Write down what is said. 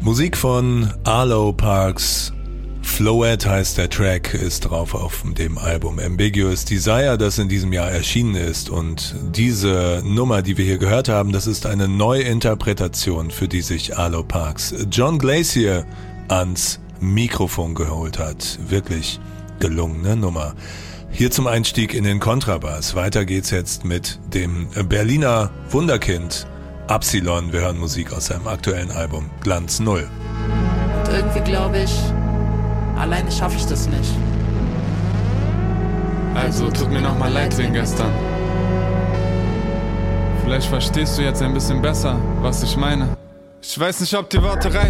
Musik von Arlo Parks. Floette heißt der Track, ist drauf auf dem Album Ambiguous Desire, das in diesem Jahr erschienen ist. Und diese Nummer, die wir hier gehört haben, das ist eine Neuinterpretation, für die sich Arlo Parks John Glacier ans Mikrofon geholt hat. Wirklich gelungene Nummer. Hier zum Einstieg in den Kontrabass. Weiter geht's jetzt mit dem Berliner Wunderkind Absilon. Wir hören Musik aus seinem aktuellen Album Glanz Null. Und irgendwie glaube ich, alleine schaffe ich das nicht. Also tut mir nochmal leid wegen gestern. Vielleicht verstehst du jetzt ein bisschen besser, was ich meine. Ich weiß nicht, ob die Worte reichen.